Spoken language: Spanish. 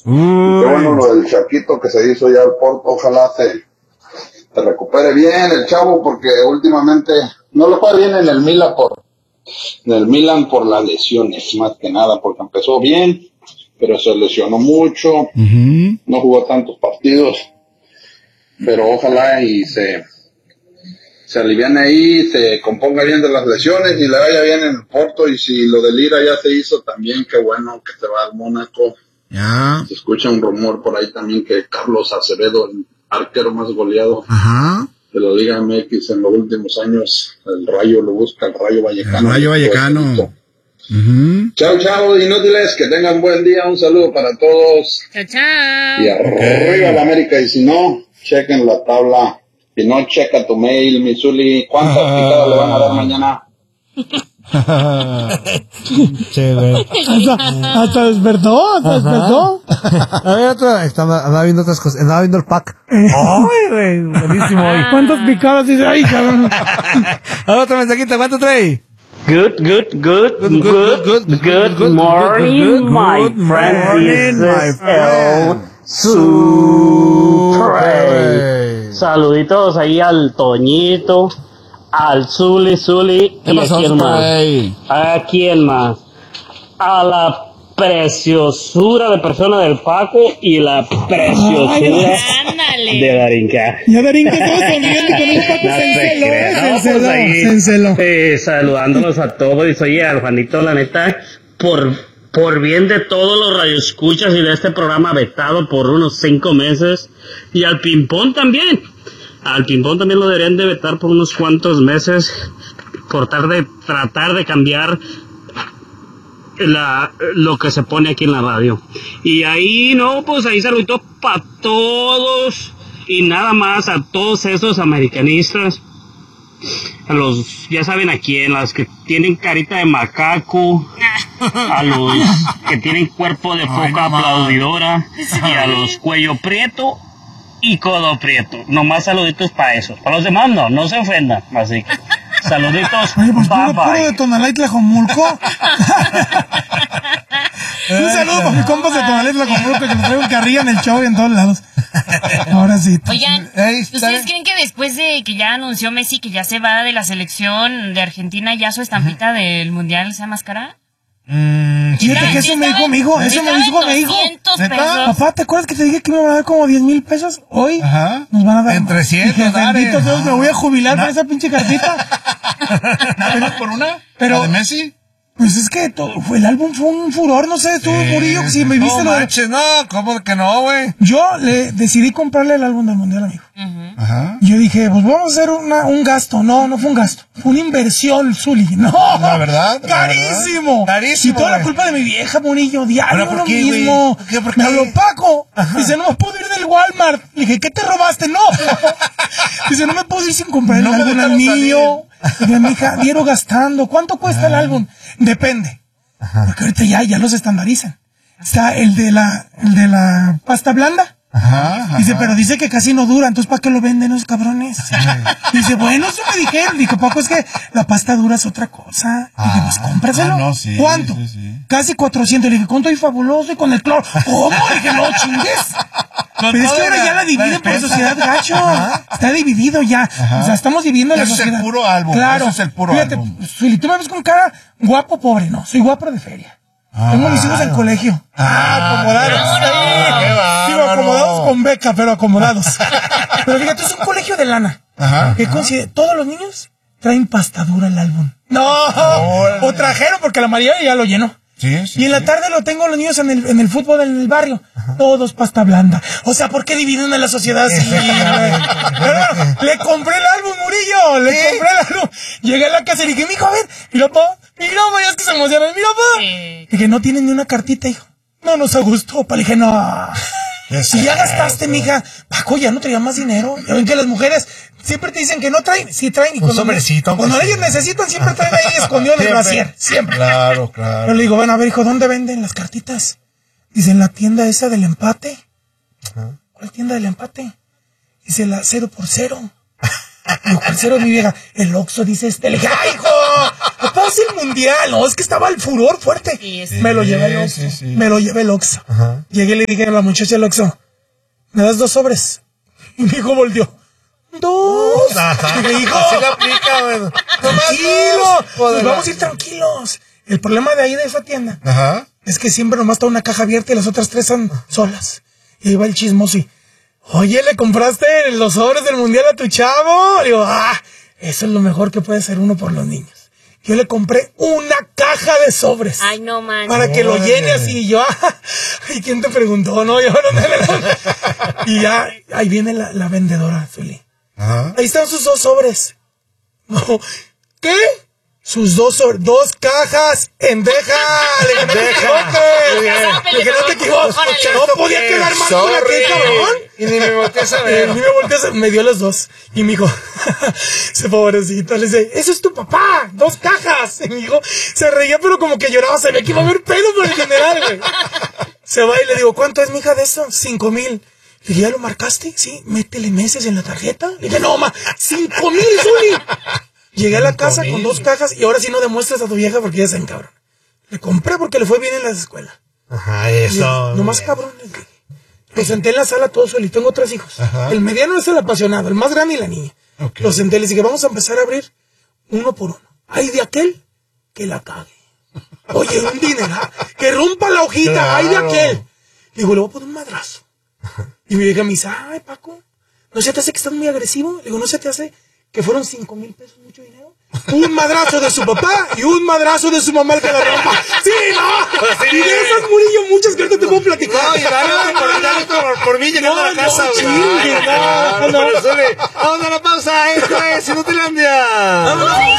Qué bueno lo del Chaquito que se hizo ya al Porto, ojalá se recupere bien el chavo, porque últimamente no le fue bien en el Milan por las lesiones, más que nada, porque empezó bien, pero se lesionó mucho, no jugó tantos partidos, pero ojalá y se aliviane ahí, se componga bien de las lesiones y le vaya bien en el Porto. Y si lo de Lira ya se hizo también, qué bueno que se va al Mónaco. Ya. Se escucha un rumor por ahí también que Carlos Acevedo, el arquero más goleado de la Liga MX en los últimos años, el Rayo lo busca, el Rayo Vallecano. El Rayo Vallecano. Chao, inútiles, que tengan buen día, un saludo para todos. Chao. Y arriba la América, y si no, chequen la tabla. Si no, checa tu mail, mi Zuli. ¿Cuántas picadas le van a dar mañana? Chévere. Hasta despertó. A ver, andaba viendo otras cosas. Andaba viendo el pack. Ay, güey, buenísimo hoy. ¿Cuántas picadas dice ahí, cabrón? A ver, otro mensajito, ¿cuánto trae? Good morning, my friend. This is El Supre. Saluditos ahí al Toñito, al Zuli, y ¿a quién más? A la preciosura de persona del Paco y la preciosura de Darinka. Ya Darinka estaba sonriendo con el Paco, se enceló. Saludándolos a todos, y oye, al Juanito, la neta, por bien de todos los radioescuchas y de este programa vetado por unos 5 meses, y al Pimpón también. Al Pimpón también lo deberían de vetar por unos cuantos meses, por tratar de cambiar lo que se pone aquí en la radio. Y ahí, ahí saludito para todos, y nada más a todos esos americanistas, a los, ya saben a quién, a los que tienen carita de macaco, a los que tienen cuerpo de foca aplaudidora, y a los cuello prieto y codo prieto. Nomás saluditos para esos. Para los demás no se ofendan. Así que saluditos. Oye, pues bye, puro de Tonalá y Tlajomulco. Un saludo para mis compas de Tonalá y Tlajomulco, que nos traigo carrilla en el show y en todos lados. Ahora sí. Oigan, ¿ustedes creen que después de que ya anunció Messi que ya se va de la selección de Argentina, ya su estampita del Mundial sea más cara? Fíjate que eso me dijo mi hijo, papá, ¿te acuerdas que te dije que me van a dar como 10,000 pesos? Hoy nos van a dar en 300, bendito Dios, me voy a jubilar con esa pinche cartita. ¿Nada más por una? Pero, ¿La de Messi? Pues es que el álbum fue un furor, no sé, tú, Murillo, si me viste no manches, no, ¿cómo que no, güey? Yo le decidí comprarle el álbum del Mundial, amigo. Yo dije, pues vamos a hacer un gasto. No fue un gasto, fue una inversión, Zuli. No, la verdad, carísimo. Carísimo. Y toda la culpa de mi vieja, Murillo, diario lo mismo. ¿Por qué? Me habló Paco. Dice, no me puedo ir del Walmart. Le dije, ¿qué te robaste? No. Dice, no me puedo ir sin comprar el álbum al niño. Dije, mija, diario gastando. ¿Cuánto cuesta el álbum? Depende. Porque ahorita ya los estandarizan. Está el de la pasta blanda. Dice, pero dice que casi no dura, entonces ¿para qué lo venden esos cabrones? Dice, bueno, eso me dijeron. Dije, Paco, es que la pasta dura es otra cosa. Dije, pues cómpraselo. ¿Cuánto? Casi 400. Le dije, ¿cuánto hay fabuloso? Y con el cloro. ¿Cómo? Dije, no chingues. Pero es que ahora ya la dividen por sociedad, gacho. Está dividido ya. O sea, estamos dividiendo la sociedad. Eso es el puro álbum. Claro. Eso es el puro álbum. Fíjate, tú me ves con cara guapo, pobre. No, soy guapo de feria. Tengo mis hijos en colegio. Acomodados. Digo, acomodados con beca, pero acomodados. Pero fíjate, es un colegio de lana. Que coincide, todos los niños traen pasta dura el álbum. No, o trajeron porque la María ya lo llenó. Y en la tarde lo tengo los niños en el fútbol en el barrio. Todos pasta blanda. O sea, ¿por qué dividen a la sociedad así? Le compré el álbum, Murillo. Le compré el álbum. Llegué a la casa y dije, mijo, a ver. Mira, pa, ya es que se emocionan. Mira, pa. Dije, no tienen ni una cartita, hijo. No nos gustó, pa. Le dije, no. Si ya gastaste, mija. Paco, ya no traía más dinero. Ya ven que las mujeres siempre te dicen que no traen. Sí traen. Y cuando ellos necesitan, siempre traen ahí escondido en el brasier. Siempre. Claro. Yo le digo, bueno, a ver, hijo, ¿dónde venden las cartitas? Dice, en la tienda esa del empate. ¿Cuál tienda del empate? Dice, la 0x0. Digo, ¿cuál 0, mi vieja? El Oxxo, dice este. Le dije, ¡ay, hijo! papá, es el mundial. No, es que estaba el furor fuerte. Me lo llevé el Oxxo. Me lo llevé el Oxxo. Llegué y le dije a la muchacha del Oxxo, ¿me das 2 sobres? Y mi hijo volteó. 2. Y me dijo, así la aplica, güey. Tranquilo, pues vamos a ir tranquilos. El problema de ahí de esa tienda es que siempre nomás está una caja abierta y las otras 3 son solas. Y ahí va el chismoso y, oye, ¿le compraste los sobres del mundial a tu chavo? Y digo, eso es lo mejor que puede hacer uno por los niños. Yo le compré una caja de sobres. Ay, no, man. Para que lo llene así. Y yo, ¿y quién te preguntó? No, yo no me Y ya, ahí viene la vendedora, Zuli. Ahí están sus 2 sobres. No, ¿qué? Sus 2 cajas en deja. Le dije, no te equivoques. No podía quedar mal con aquel cabrón. Y ni me volteé a ver. Me dio las 2. Y mi hijo, ese pobrecito, le dice, eso es tu papá, 2 cajas. Y mi hijo se reía, pero como que lloraba, se ve que iba a haber pedo por el general, güey. Se va y le digo, ¿cuánto es, mija, de eso? 5,000. Le dije, ¿ya lo marcaste? Sí, métele meses en la tarjeta. Le dije, no, 5,000, Zuli. Llegué a la casa con 2 cajas y ahora sí no demuestras a tu vieja porque ya se encabrón. Le compré porque le fue bien en la escuela. Eso. Nomás cabrón. Lo senté en la sala todo solito. Tengo 3 hijos. El mediano es el apasionado, el más grande y la niña. Lo senté y les dije, vamos a empezar a abrir uno por uno. Ay, de aquel que la cague. Oye, un dineral. Que rompa la hojita. Claro. Ay, de aquel. Digo, le voy a poner un madrazo. Y mi vieja me dice, ay, Paco, ¿no se te hace que estás muy agresivo? Le digo, ¿no se te hace que fueron 5,000 pesos, mucho dinero? Un madrazo de su papá y un madrazo de su mamá el que la rompa. ¡Sí, no! Pues sí. Y de esas, Murillo, muchas que ahorita te puedo platicar. No, y dale otro por mí llegando a la casa, güey. No. Vamos a la pausa, esto es Inutilandia.